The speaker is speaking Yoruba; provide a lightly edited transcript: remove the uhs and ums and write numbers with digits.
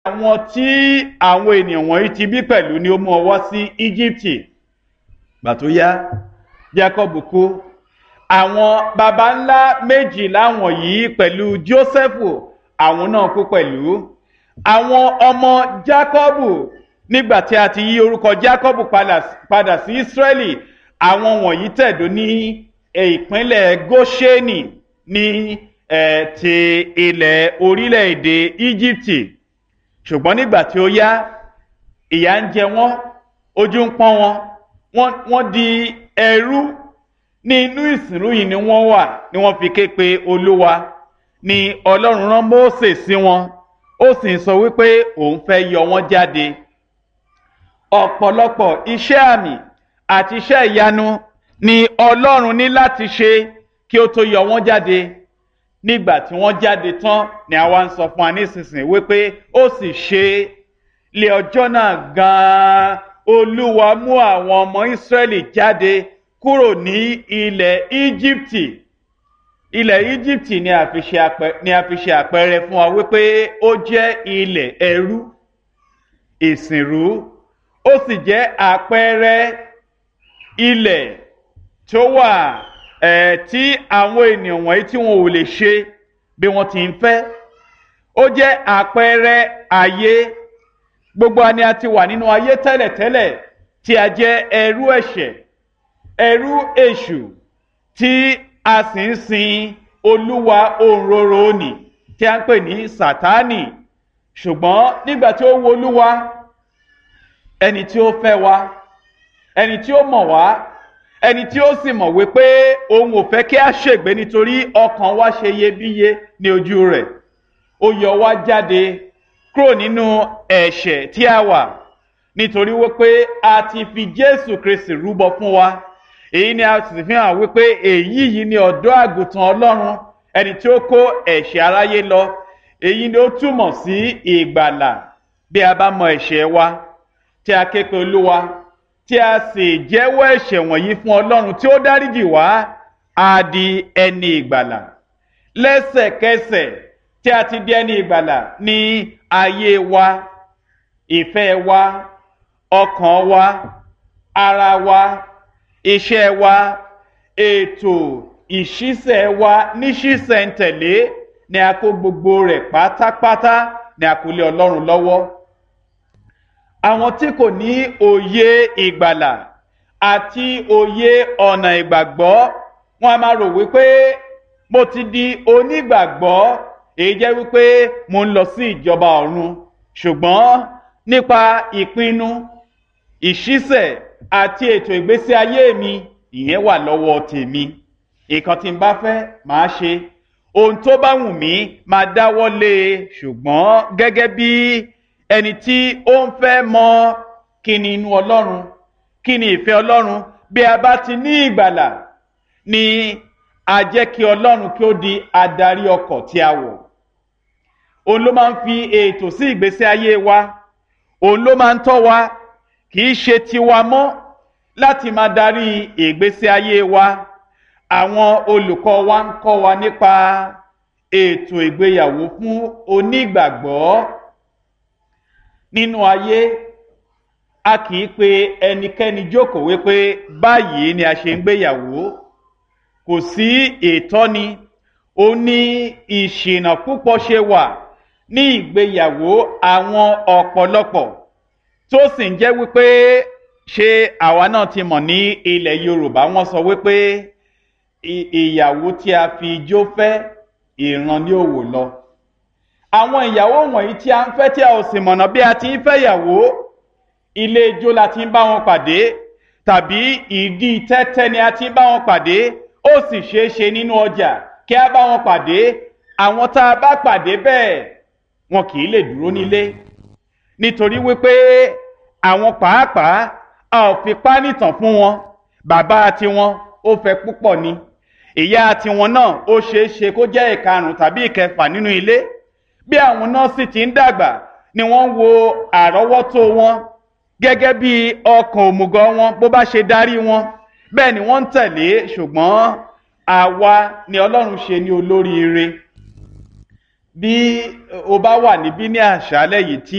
àwọn tí àwọn ènìyàn wọ̀nyí ti bí pẹ̀lú ni ó mú ọ wá sí Íjíbítì. Gbà tó yá, Jákọ́bù kú. Àwọn baba ńlá méjìlá wọ̀nyí pẹ̀lú Jósẹ́fù, àwọn náà kú pẹ̀lú. Àwọn ọmọ Jákọ́bù, nígbà tí a ti yí orúkọ Jákọ́bù padà sí Ísírẹ́lì, àwọn wọ̀nyí tẹ̀dó ní ìpínlẹ̀ Góṣẹ́nì ní ti ilẹ̀ orílẹ̀-èdè Íjíbítì. Ṣùgbọ́n nígbà tí ó yá, ìyà ń jẹ wọ́n, ojú ń pọ́n wọn, wọ́n di ẹrú. Ní inú ìsìnrú yìí ni wọ́n wà, ni wọ́n fi ké pe Olúwa. Ni Ọlọ́run rán Mósè sí wọn, ó sì ń sọ wípé òun fẹ́ yọ wọ́n jáde. Ọ̀pọ̀lọpọ̀ iṣẹ́ àmì àti iṣẹ́ ìyanu ni Ọlọ́run ní láti ṣe kí ó tó yọ wọ́n jáde. Nígbà tí wọ́n jáde tán ni àwa ń sọ fún wa nísinsìnyí wípé ó sì ṣe lé ọjọ́ náà gan-an Olúwa mú àwọn ọmọ Ísírẹ́lì jáde kúrò ní ilẹ̀ Íjíbítì. Ilẹ̀ Íjíbítì ni a fi ṣe àpẹẹrẹ fún wa wípé ó jẹ́ ilẹ̀ ẹrú, ìsìnrú. Ó sì jẹ́ àpẹẹrẹ ilẹ̀ tó wà tí àwọn ènìyàn wọ̀nyí tí wọn ò lè ṣe bí wọ́n ti ń fẹ́. Ó jẹ́ àpẹẹrẹ ayé. Gbogbo wa ni a ti wà nínú ayé tẹ́lẹ̀tẹ́lẹ̀ tí a jẹ́ ẹrú ẹ̀ṣẹ̀, ẹrú èṣù, tí a sì ń sin olúwa òǹrorò nì tí a ń pè ní Sátánì. Ṣùgbọ́n nígbà tí ó wo Olúwa, ẹni tí ó fẹ́ wa, ẹni tí ó mọ̀ wá, ẹni tí ó sì mọ̀ wípé òun ò fẹ́ kí a ṣègbé nítorí ọkàn wa ṣe iyebíye ní ojú rẹ̀, ó yọ wá jáde kúrò nínú ẹ̀ṣẹ̀ tí a wà, nítorí wípé a ti fi Jésù Kristi rúbọ fún wa. Èyí ni a sì fi hàn wípé èyí yìí ni ọ̀dọ́ àgùntàn Ọlọ́run, ẹni tí ó kó ẹ̀ṣẹ̀ aráyé lọ. Èyí ni ó túmọ̀ sí ìgbàlà. Bí a bá mọ ẹ̀ṣẹ̀ wa, tí a ké pe Olúwa, tí a sì jẹ́wọ́ ẹ̀ṣẹ̀ wọ̀nyí fún Ọlọ́run tí ó dáríjì wá, a di ẹni ìgbàlà. Lẹ́sẹ̀kẹsẹ̀ tí a ti di ẹni ìgbàlà ní ayé wa, ìfẹ́ wa, ọkàn wa, ara wa, iṣẹ́ wa, ètò ìṣísẹ̀ wa ní ṣísẹ̀ntẹ̀lé ni a kó gbogbo rẹ̀ pátápátá ni a kó lé Ọlọ́run lọ́wọ́. Àwọn tí kò ní òye ìgbàlà àti òye ọ̀nà ìgbàgbọ́, wọ́n a máa rò wípé mo ti di onígbàgbọ́, èyí jẹ́ wípé mo ń lọ sí ìjọba ọ̀run. Ṣùgbọ́n nípa ìpinnu, ìṣísẹ̀ àti ètò ìgbésí ayé mi, ìyẹn wà lọ́wọ́ tèmi. Nǹkan tí n bá fẹ́ máa ṣe, ohun tó bá wù mí máa dáwọ́ lé e. Ṣùgbọ́n gẹ́gẹ́ bí ẹni tí ó ń fẹ́ mọ kí ni inú Ọlọ́run, kí ni ìfẹ́ Ọlọ́run, bí a bá ti ní ìgbàlà ni a jẹ́ kí Ọlọ́run kí ó di adarí ọkọ̀ tí a wọ̀. Òun ló máa ń fi ètò sí ìgbésí ayé wa, òun ló máa ń tọ́ wa, kì í ṣe tiwa mọ́ láti máa darí ìgbésí ayé wa. Àwọn olùkọ́ wa ń kọ́ wa nípa ètò ìgbéyàwó fún onígbàgbọ́. Nínú ayé, a kì í pe ẹnikẹ́ni jókòó wípé báyìí ni a ṣe ń gbéyàwó. Kò sí ìtọ́ni, ó ní ìṣìnà púpọ̀ ṣe wà ní ìgbéyàwó àwọn ọ̀pọ̀lọpọ̀, tó sì ń jẹ́ wípé ṣé àwa náà ti mọ̀ ní ilẹ̀ Yorùbá, wọ́n sọ wípé ìyàwó tí a fi ijó fẹ́, ìran ni ó wò lọ. Àwọn ìyàwó wọ̀nyí tí a ń fẹ́ tí a ò sì mọ̀nà bí a ti ń fẹ́ ìyàwó, ilé ijó la ti ń bá wọn pàdé, tàbí ìdí tẹ́tẹ́ ni a ti ń bá wọn pàdé. Ó sì ṣeé ṣe nínú ọjà kí a bá wọn pàdé. Àwọn tá a bá pàdé bẹ́ẹ̀, wọn kì í lè dúró nílé, nítorí wípé àwọn pàápàá a ò fi pánìtàn fún wọn. Bàbá tiwọn ó fẹ́ púpọ̀ ni, ìyá tiwọn náà ó ṣeé ṣe kó jẹ́ ìkarùn tàbí ìkẹfà nínú ilé. Bí àwọn náà sì ti ń dàgbà ni wọ́n ń wo àrọ́wọ́tó wọn, gẹ́gẹ́ bí ọkàn òmùgọ̀ wọn bó bá ṣe darí wọn, bẹ́ẹ̀ ni wọ́n ń tẹ̀lé. Ṣùgbọ́n àwa ni Ọlọ́run ṣe ní olóríire. Bí o bá wà níbí ní àṣálẹ́ yìí tí